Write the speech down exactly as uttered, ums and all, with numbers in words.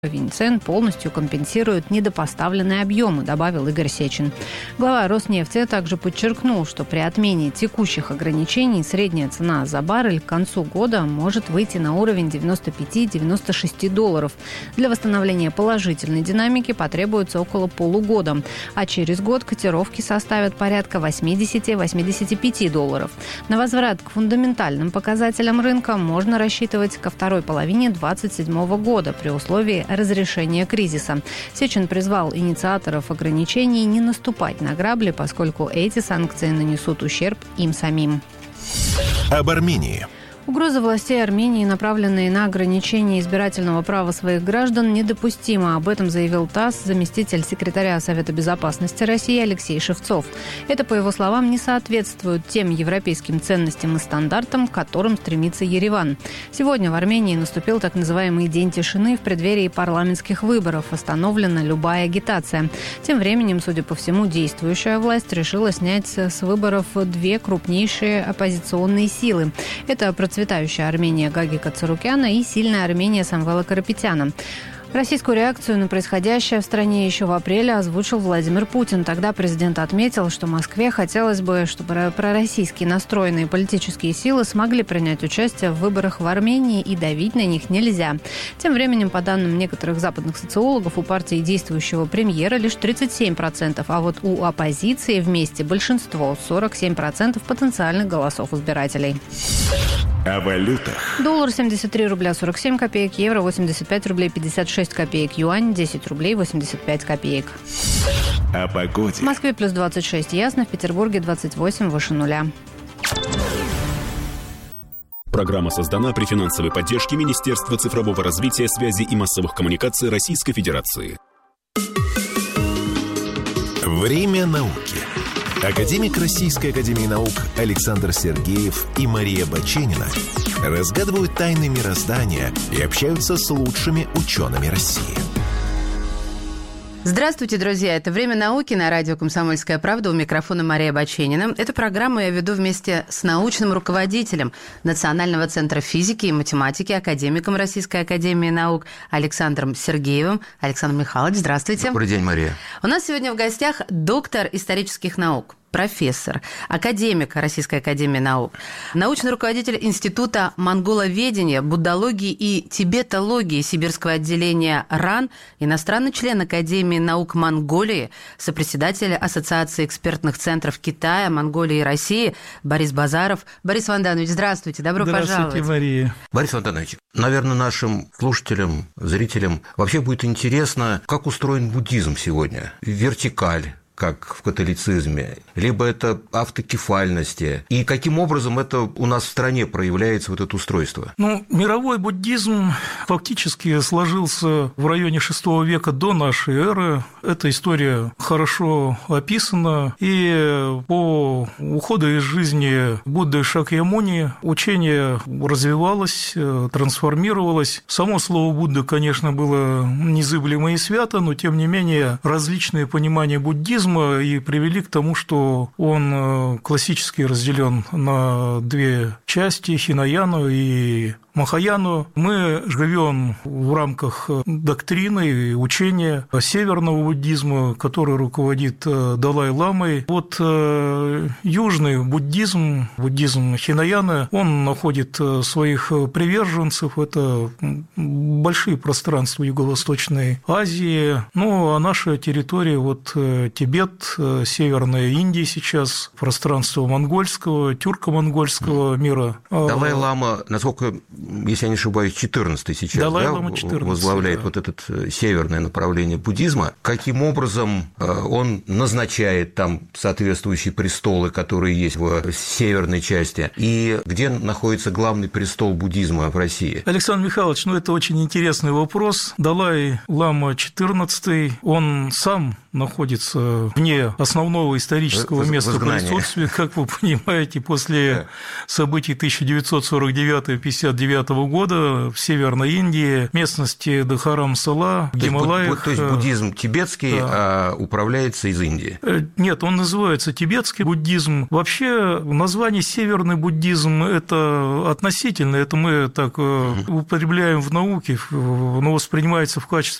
Уровень цен полностью компенсирует недопоставленные объемы, добавил Игорь Сечин. Глава Роснефти также подчеркнул, что при отмене текущих ограничений средняя цена за баррель к концу года может выйти на уровень девяносто пять - девяносто шесть долларов. Для восстановления положительной динамики потребуется около полугода, а через год котировки составят порядка восемьдесят - восемьдесят пять долларов. На возврат к фундаментальным показателям рынка можно рассчитывать ко второй половине двадцать седьмого года при условии разрешения кризиса. Сечин призвал инициаторов ограничений не наступать на грабли, поскольку эти санкции нанесут ущерб им самим. Об Армении. Угрозы властей Армении, направленные на ограничение избирательного права своих граждан, недопустимы. Об этом заявил ТАСС заместитель секретаря Совета безопасности России Алексей Шевцов. Это, по его словам, не соответствует тем европейским ценностям и стандартам, к которым стремится Ереван. Сегодня в Армении наступил так называемый день тишины в преддверии парламентских выборов. Остановлена любая агитация. Тем временем, судя по всему, действующая власть решила снять с выборов две крупнейшие оппозиционные силы. Это процветающая Армения Гаги Кацарукяна и сильная Армения Самвела Карапетяна. Российскую реакцию на происходящее в стране еще в апреле озвучил Владимир Путин. Тогда президент отметил, что Москве хотелось бы, чтобы пророссийски настроенные политические силы смогли принять участие в выборах в Армении, и давить на них нельзя. Тем временем, по данным некоторых западных социологов, у партии действующего премьера лишь тридцать семь процентов, а вот у оппозиции вместе большинство – сорок семь процентов потенциальных голосов избирателей. О валютах. Доллар семьдесят три рубля сорок семь копеек, евро восемьдесят пять рублей пятьдесят шесть копеек, юань десять рублей восемьдесят пять копеек. О погоде. В Москве плюс двадцать шесть ясно, в Петербурге двадцать восемь выше нуля. Программа создана при финансовой поддержке Министерства цифрового развития, связи и массовых коммуникаций Российской Федерации. Время науки. Академик Российской академии наук Александр Сергеев и Мария Баченина разгадывают тайны мироздания и общаются с лучшими учеными России. Здравствуйте, друзья! Это «Время науки» на радио «Комсомольская правда». У микрофона Мария Баченина. Эту программу я веду вместе с научным руководителем Национального центра физики и математики, академиком Российской академии наук Александром Сергеевым. Александр Михайлович, здравствуйте. Добрый день, Мария. У нас сегодня в гостях доктор исторических наук, профессор, академик Российской академии наук, научный руководитель Института монголоведения, буддологии и тибетологии Сибирского отделения РАН, иностранный член Академии наук Монголии, сопредседатель Ассоциации экспертных центров Китая, Монголии и России Борис Базаров. Борис Ванданович, здравствуйте, добро здравствуйте, пожаловать. Здравствуйте, Мария. Борис Ванданович, наверное, нашим слушателям, зрителям вообще будет интересно, как устроен буддизм сегодня. Вертикаль, как в католицизме, либо это автокефальности, и каким образом это у нас в стране проявляется, вот это устройство? Ну, мировой буддизм фактически сложился в районе шестого века до нашей эры. Эта история хорошо описана, и по уходу из жизни Будды Шакьямуни учение развивалось, трансформировалось. Само слово Будда, конечно, было незыблемо и свято, но, тем не менее, различные понимания буддизма и привели к тому, что он классически разделен на две части – Хинаяну и Махаяну. Мы живем в рамках доктрины и учения северного буддизма, который руководит Далай-ламой. Вот южный буддизм, буддизм Хинаяна, он находит своих приверженцев. Это большие пространства Юго-Восточной Азии. Ну, а наша территория, вот Тибет, Северная Индия сейчас, пространство монгольского, тюрко-монгольского мира. Далай-лама, насколько, если я не ошибаюсь, четырнадцатый сейчас, Далай-лама да, четырнадцатый, возглавляет да. вот это северное направление буддизма. Каким образом он назначает там соответствующие престолы, которые есть в северной части, и где находится главный престол буддизма в России? Александр Михайлович, ну это очень интересный вопрос. Далай-лама четырнадцатый, он сам находится вне основного исторического в, места в присутствия, как вы понимаете, после событий тысяча девятьсот сорок девятого — пятьдесят девятого года в Северной Индии, местности Дхарам-Сала, в Гималаях. То есть буддизм тибетский, да, а управляется из Индии? Нет, он называется тибетский буддизм. Вообще название северный буддизм – это относительно, это мы так употребляем в науке, но воспринимается в качестве